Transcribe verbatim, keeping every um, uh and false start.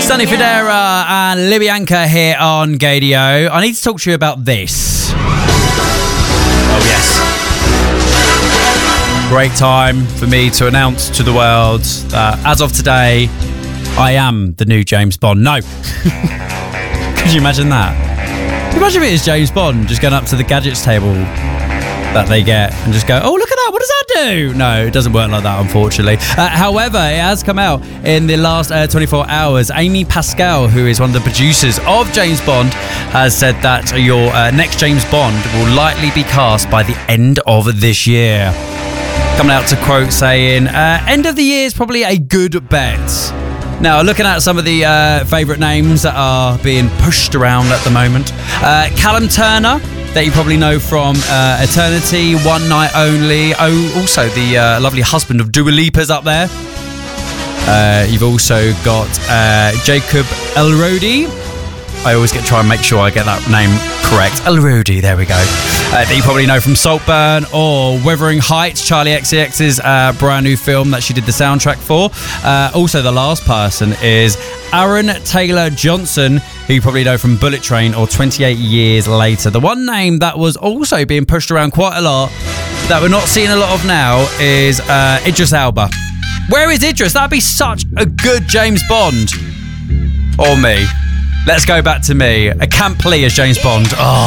Sonny Fodera and Libyanka here on Gadio. I need to talk to you about this. Oh, yes. Great time for me to announce to the world that as of today, I am the new James Bond. No. Could you imagine that? Could you imagine if it is James Bond just going up to the gadgets table that they get and just go, oh, look at that, what does that do? No, it doesn't work like that, unfortunately. Uh, however, it has come out in the last uh, twenty-four hours. Amy Pascal, who is one of the producers of James Bond, has said that your uh, next James Bond will likely be cast by the end of this year. Coming out to quote saying, uh, end of the year is probably a good bet. Now, looking at some of the uh, favourite names that are being pushed around at the moment. Uh, Callum Turner, that you probably know from uh, Eternity, One Night Only. Oh, also the uh, lovely husband of Dua Lipa's up there. Uh, you've also got uh, Jacob Elordi. I always get try and make sure I get that name correct. Elordi, there we go. Uh, that you probably know from Saltburn or Wuthering Heights, Charlie X C X's uh, brand new film that she did the soundtrack for. Uh, also, the last person is Aaron Taylor Johnson, who you probably know from Bullet Train or twenty-eight years later. The one name that was also being pushed around quite a lot that we're not seeing a lot of now is uh, Idris Elba. Where is Idris? That'd be such a good James Bond. Or me. Let's go back to me. A Camp Lee as James Bond. Oh.